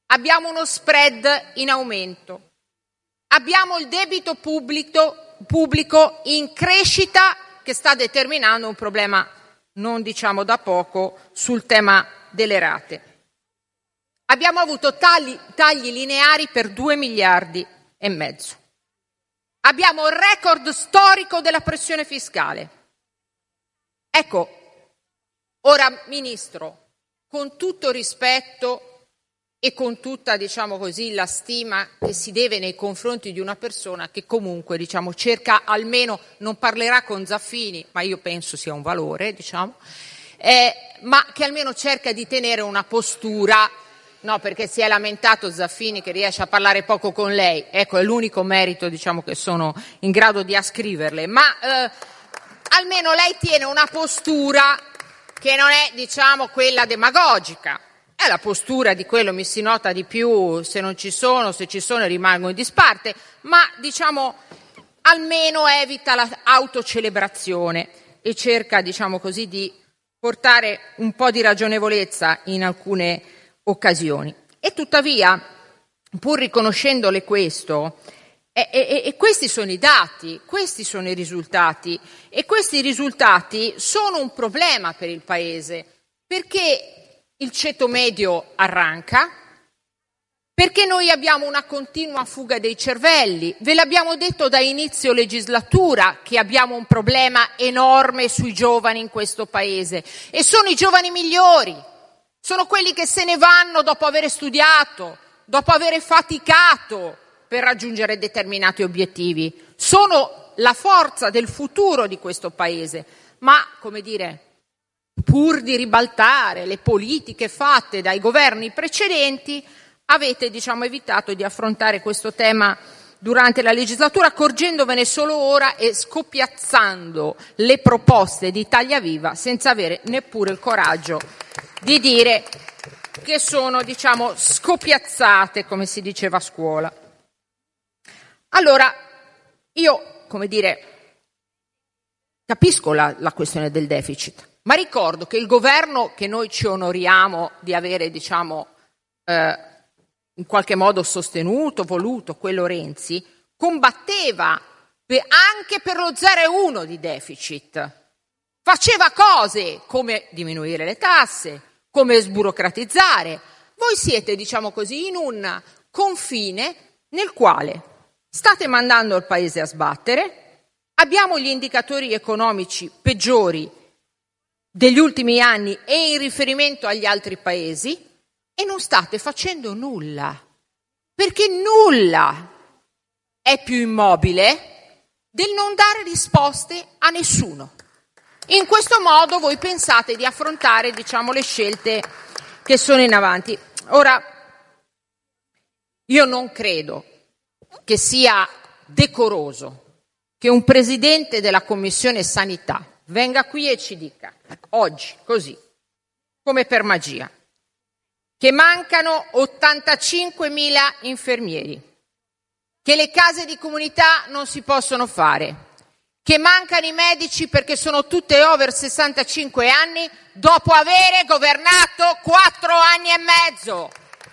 abbiamo uno spread in aumento, abbiamo il debito pubblico in crescita che sta determinando un problema non diciamo da poco sul tema delle rate. Abbiamo avuto tagli lineari per 2,5 miliardi. Abbiamo il record storico della pressione fiscale. Ecco, ora Ministro, con tutto rispetto e con tutta, diciamo così, la stima che si deve nei confronti di una persona che comunque, diciamo, cerca almeno, non parlerà con Zaffini, ma io penso sia un valore, diciamo, ma che almeno cerca di tenere una postura, no, perché si è lamentato Zaffini che riesce a parlare poco con lei, ecco, è l'unico merito, diciamo, che sono in grado di ascriverle, ma almeno lei tiene una postura che non è, diciamo, quella demagogica. È la postura di quello mi si nota di più, se non ci sono, se ci sono rimango in disparte, ma diciamo almeno evita l'autocelebrazione e cerca, diciamo così, di portare un po' di ragionevolezza in alcune occasioni. E tuttavia, pur riconoscendole questo, e questi sono i dati, questi sono i risultati, e questi risultati sono un problema per il Paese, perché il ceto medio arranca, perché noi abbiamo una continua fuga dei cervelli. Ve l'abbiamo detto da inizio legislatura che abbiamo un problema enorme sui giovani in questo Paese e sono i giovani migliori, sono quelli che se ne vanno dopo aver studiato, dopo aver faticato per raggiungere determinati obiettivi. Sono la forza del futuro di questo Paese, ma, come dire, pur di ribaltare le politiche fatte dai governi precedenti, avete, diciamo, evitato di affrontare questo tema durante la legislatura, accorgendovene solo ora e scoppiazzando le proposte di Italia Viva senza avere neppure il coraggio di dire che sono, diciamo, scoppiazzate, come si diceva a scuola. Allora, io, come dire, capisco la questione del deficit, ma ricordo che il governo che noi ci onoriamo di avere, diciamo, in qualche modo sostenuto, voluto, quello Renzi, combatteva anche per lo 0,1 di deficit. Faceva cose come diminuire le tasse, come sburocratizzare. Voi siete, diciamo così, in un confine nel quale state mandando il Paese a sbattere, abbiamo gli indicatori economici peggiori degli ultimi anni e in riferimento agli altri paesi e non state facendo nulla, perché nulla è più immobile del non dare risposte a nessuno. In questo modo voi pensate di affrontare, diciamo, le scelte che sono in avanti. Ora, io non credo che sia decoroso che un presidente della Commissione Sanità venga qui e ci dica, oggi, così, come per magia, che mancano 85.000 infermieri, che le case di comunità non si possono fare, che mancano i medici perché sono tutte over 65 anni dopo avere governato 4 anni e mezzo.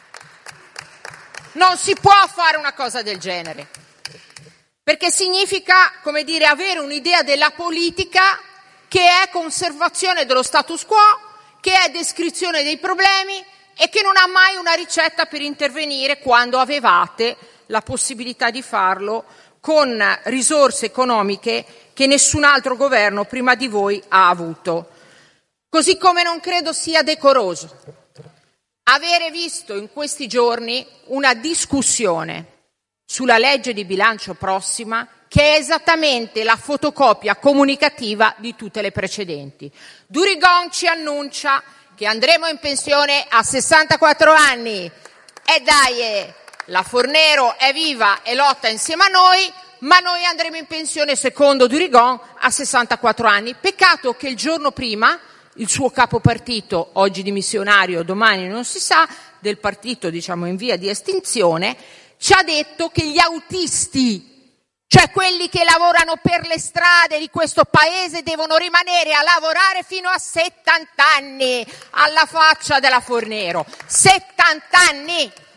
Non si può fare una cosa del genere, perché significa, come dire, avere un'idea della politica che è conservazione dello status quo, che è descrizione dei problemi e che non ha mai una ricetta per intervenire quando avevate la possibilità di farlo con risorse economiche che nessun altro governo prima di voi ha avuto. Così come non credo sia decoroso avere visto in questi giorni una discussione sulla legge di bilancio prossima che è esattamente la fotocopia comunicativa di tutte le precedenti. Durigon ci annuncia che andremo in pensione a 64 anni e dai, la Fornero è viva e lotta insieme a noi, ma noi andremo in pensione secondo Durigon a 64 anni. Peccato che il giorno prima il suo capopartito, oggi dimissionario, domani non si sa, del partito, diciamo, in via di estinzione, ci ha detto che gli autisti, cioè quelli che lavorano per le strade di questo paese, devono rimanere a lavorare fino a 70 anni, alla faccia della Fornero. 70 anni!